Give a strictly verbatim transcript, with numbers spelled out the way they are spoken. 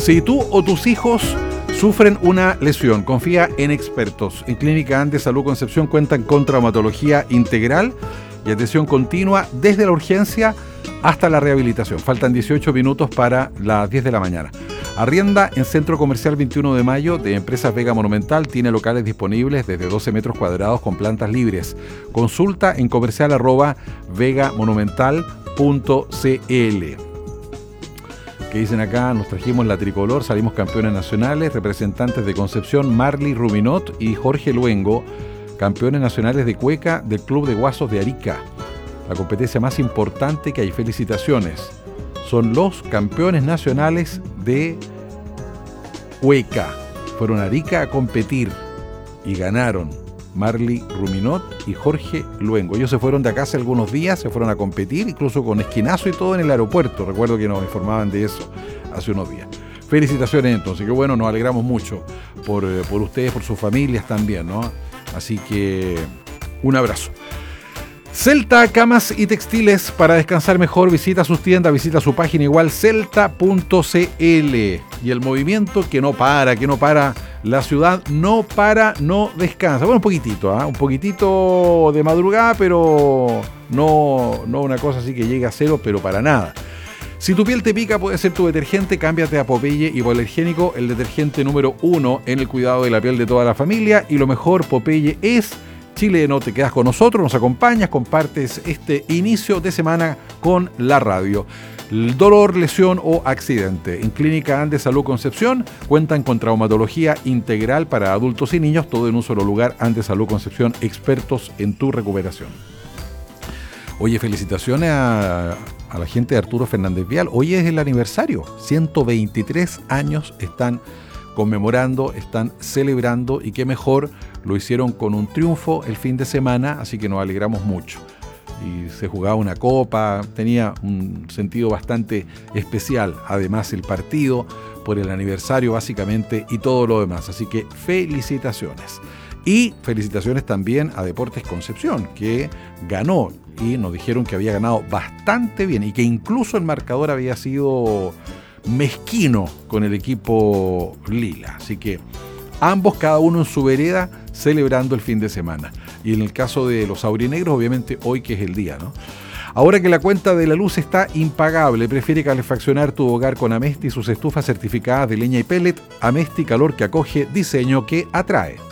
Si tú o tus hijos sufren una lesión, confía en expertos. En Clínica Andes Salud Concepción cuentan con traumatología integral y atención continua desde la urgencia hasta la rehabilitación. Faltan dieciocho minutos para las diez de la mañana. Arrienda en Centro Comercial veintiuno de mayo de Empresas Vega Monumental. Tiene locales disponibles desde doce metros cuadrados con plantas libres. Consulta en comercial arroba vegamonumental punto cl. ¿Qué dicen acá? Nos trajimos la tricolor, salimos campeones nacionales, representantes de Concepción, Marley Ruminot y Jorge Luengo, campeones nacionales de cueca del Club de Guasos de Arica. La competencia más importante que hay. Felicitaciones. Son los campeones nacionales de cueca. Fueron a Arica a competir y ganaron Marley Ruminot y Jorge Luengo. Ellos se fueron de acá hace algunos días, se fueron a competir, incluso con esquinazo y todo en el aeropuerto. Recuerdo que nos informaban de eso hace unos días. Felicitaciones entonces, que bueno, nos alegramos mucho por, por ustedes, por sus familias también, ¿no? Así que un abrazo. Celta Camas y Textiles, para descansar mejor, visita sus tiendas, visita su página igual, celta punto cl. Y el movimiento que no para, que no para, la ciudad no para, no descansa. Bueno, un poquitito, ¿eh? un poquitito de madrugada, pero no, no una cosa así que llegue a cero, pero para nada. Si tu piel te pica, puede ser tu detergente, cámbiate a Popeye Hipoalergénico, el detergente número uno en el cuidado de la piel de toda la familia. Y lo mejor, Popeye es chileno. Te quedas con nosotros, nos acompañas, compartes este inicio de semana con la radio. Dolor, lesión o accidente. En Clínica Andes Salud Concepción cuentan con traumatología integral para adultos y niños, todo en un solo lugar. Andes Salud Concepción, expertos en tu recuperación. Oye, felicitaciones a, a la gente de Arturo Fernández Vial. Hoy es el aniversario. ciento veintitrés años están conmemorando, están celebrando, y qué mejor, lo hicieron con un triunfo el fin de semana, así que nos alegramos mucho. Y se jugaba una copa, tenía un sentido bastante especial, además el partido, por el aniversario básicamente y todo lo demás, así que felicitaciones. Y felicitaciones también a Deportes Concepción, que ganó, y nos dijeron que había ganado bastante bien, y que incluso el marcador había sido mezquino con el equipo lila, así que ambos, cada uno en su vereda, celebrando el fin de semana. Y en el caso de los aurinegros, obviamente hoy, que es el día, ¿no? Ahora que la cuenta de la luz está impagable, prefiere calefaccionar tu hogar con Amesti y sus estufas certificadas de leña y pellet. Amesti, calor que acoge, diseño que atrae.